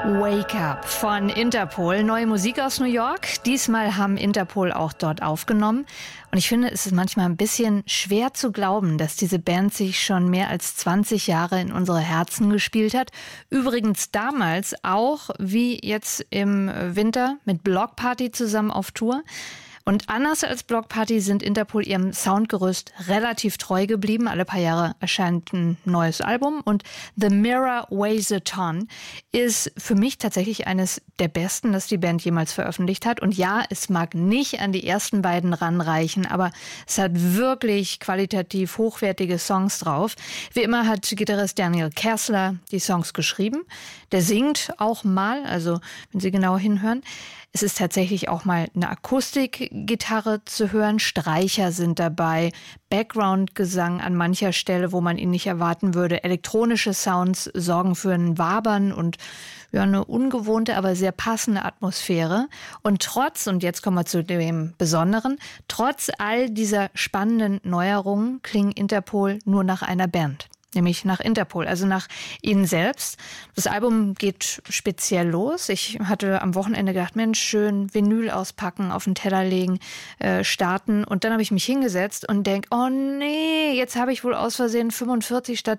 Wake Up von Interpol. Neue Musik aus New York. Diesmal haben Interpol auch dort aufgenommen. Und ich finde, es ist manchmal ein bisschen schwer zu glauben, dass diese Band sich schon mehr als 20 Jahre in unsere Herzen gespielt hat. Übrigens damals auch, wie jetzt im Winter, mit Bloc Party zusammen auf Tour. Und anders als Bloc Party sind Interpol ihrem Soundgerüst relativ treu geblieben. Alle paar Jahre erscheint ein neues Album. Und The Mirror Weighs a Ton ist für mich tatsächlich eines der besten, das die Band jemals veröffentlicht hat. Und ja, es mag nicht an die ersten beiden ranreichen, aber es hat wirklich qualitativ hochwertige Songs drauf. Wie immer hat Gitarrist Daniel Kessler die Songs geschrieben. Der singt auch mal, also wenn Sie genau hinhören. Es ist tatsächlich auch mal eine Akustikgitarre zu hören. Streicher sind dabei, Background-Gesang an mancher Stelle, wo man ihn nicht erwarten würde. Elektronische Sounds sorgen für ein Wabern und ja, eine ungewohnte, aber sehr passende Atmosphäre. Und und jetzt kommen wir zu dem Besonderen, trotz all dieser spannenden Neuerungen klingen Interpol nur nach einer Band. Nämlich nach Interpol, also nach ihnen selbst. Das Album geht speziell los. Ich hatte am Wochenende gedacht, Mensch, schön Vinyl auspacken, auf den Teller legen, starten. Und dann habe ich mich hingesetzt und denke, oh nee, jetzt habe ich wohl aus Versehen 33 statt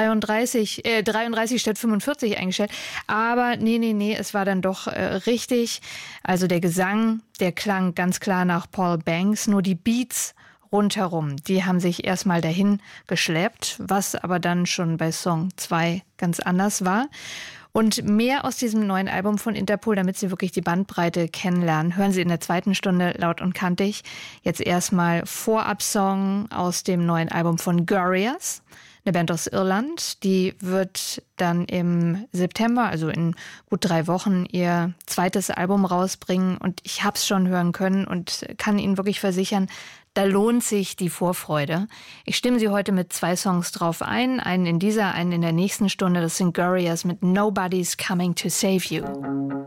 33 statt 45 eingestellt. Aber nee, es war dann doch richtig. Also der Gesang, der klang ganz klar nach Paul Banks, nur die Beats rundherum, die haben sich erstmal dahin geschleppt, was aber dann schon bei Song 2 ganz anders war. Und mehr aus diesem neuen Album von Interpol, damit Sie wirklich die Bandbreite kennenlernen, hören Sie in der zweiten Stunde laut und kantig. Jetzt erstmal Vorab-Song aus dem neuen Album von Gorillaz, eine Band aus Irland. Die wird dann im September, also in gut 3 Wochen, ihr zweites Album rausbringen. Und ich habe es schon hören können und kann Ihnen wirklich versichern, da lohnt sich die Vorfreude. Ich stimme Sie heute mit 2 Songs drauf ein. Einen in dieser, einen in der nächsten Stunde. Das sind Gorillaz mit Nobody's Coming to Save You.